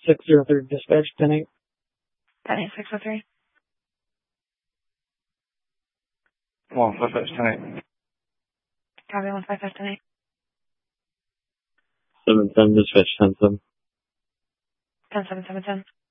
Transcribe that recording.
603 dispatch, 10-8. 10-8, 603. 155, 10-8. Copy, 155, 10-8. 710 dispatch, 10-7. 10-7, 710.